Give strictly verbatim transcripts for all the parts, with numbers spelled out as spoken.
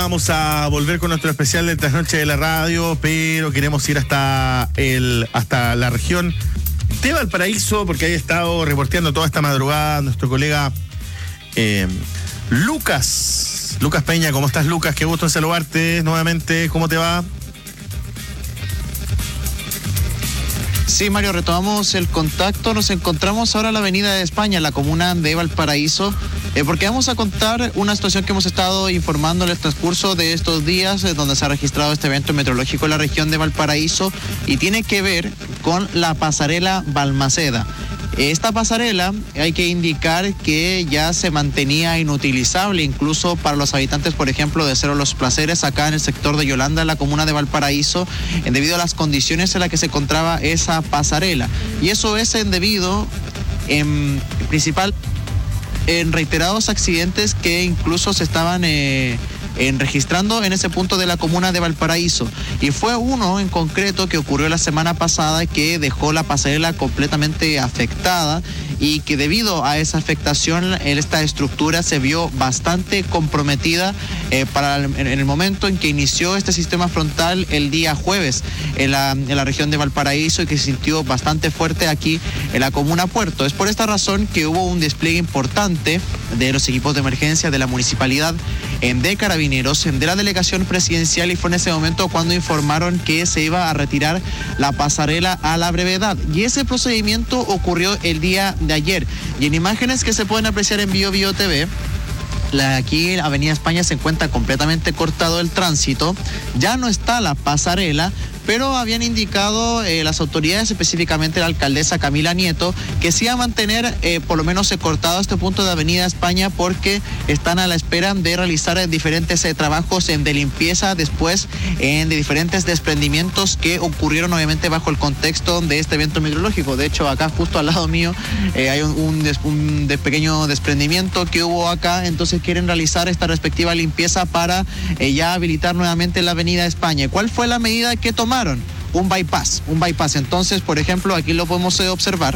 Vamos a volver con nuestro especial de Trasnoche de la Radio, pero queremos ir hasta el hasta la región de Valparaíso, porque ahí ha estado reporteando toda esta madrugada nuestro colega eh, Lucas. Lucas Peña, ¿cómo estás, Lucas? Qué gusto en saludarte nuevamente. ¿Cómo te va? Sí, Mario, retomamos el contacto. Nos encontramos ahora en la Avenida de España, en la comuna de Valparaíso, eh, porque vamos a contar una situación que hemos estado informando en el transcurso de estos días, eh, donde se ha registrado este evento meteorológico en la región de Valparaíso, y tiene que ver con la pasarela Balmaceda. Esta pasarela, hay que indicar que ya se mantenía inutilizable incluso para los habitantes, por ejemplo, de Cerro Los Placeres, acá en el sector de Yolanda, en la comuna de Valparaíso, debido a las condiciones en las que se encontraba esa pasarela. Y eso es en debido, en principal, en reiterados accidentes que incluso se estaban eh, en registrando en ese punto de la comuna de Valparaíso, y fue uno en concreto que ocurrió la semana pasada, que dejó la pasarela completamente afectada, y que debido a esa afectación esta estructura se vio bastante comprometida eh, para el, en el momento en que inició este sistema frontal el día jueves en la, en la región de Valparaíso, y que se sintió bastante fuerte aquí en la comuna Puerto. Es por esta razón que hubo un despliegue importante de los equipos de emergencia de la municipalidad, en de Carabineros, de la delegación presidencial, y fue en ese momento cuando informaron que se iba a retirar la pasarela a la brevedad. Y ese procedimiento ocurrió el día de ayer. Y en imágenes que se pueden apreciar en Bio Bio T V, La, aquí en Avenida España se encuentra completamente cortado el tránsito, ya no está la pasarela, pero habían indicado eh, las autoridades, específicamente la alcaldesa Camila Nieto, que sí iba a mantener eh, por lo menos cortado este punto de Avenida España, porque están a la espera de realizar eh, diferentes eh, trabajos eh, de limpieza después eh, de diferentes desprendimientos que ocurrieron obviamente bajo el contexto de este evento meteorológico. De hecho, acá justo al lado mío eh, hay un, un, des, un de pequeño desprendimiento que hubo acá, entonces quieren realizar esta respectiva limpieza para eh, ya habilitar nuevamente la Avenida España. ¿Cuál fue la medida que tomaron? Un bypass, un bypass. Entonces, por ejemplo, aquí lo podemos eh, observar.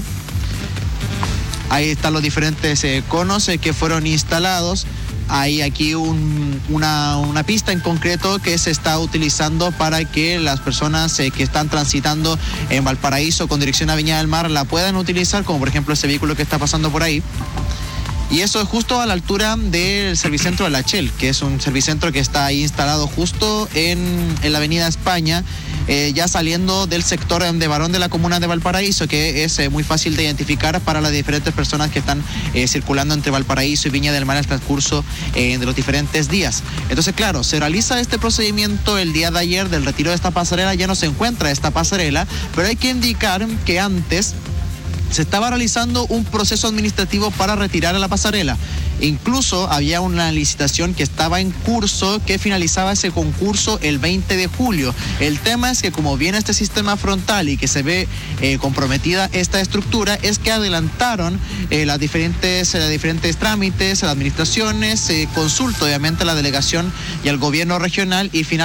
Ahí están los diferentes eh, conos eh, que fueron instalados. Hay aquí un, una, una pista en concreto que se está utilizando para que las personas eh, que están transitando en Valparaíso con dirección a Viña del Mar la puedan utilizar, como por ejemplo ese vehículo que está pasando por ahí. Y eso es justo a la altura del Servicentro de la Shell, que es un servicentro que está ahí instalado justo en, en la Avenida España, eh, ya saliendo del sector de Barón de la comuna de Valparaíso, que es eh, muy fácil de identificar para las diferentes personas que están eh, circulando entre Valparaíso y Viña del Mar en el transcurso eh, de los diferentes días. Entonces, claro, se realiza este procedimiento el día de ayer del retiro de esta pasarela. Ya no se encuentra esta pasarela, pero hay que indicar que antes se estaba realizando un proceso administrativo para retirar a la pasarela. Incluso había una licitación que estaba en curso, que finalizaba ese concurso el veinte de julio. El tema es que, como viene este sistema frontal y que se ve eh, comprometida esta estructura, es que adelantaron eh, las diferentes, eh, diferentes trámites, las administraciones, eh, consulta obviamente a la delegación y al gobierno regional, y finalmente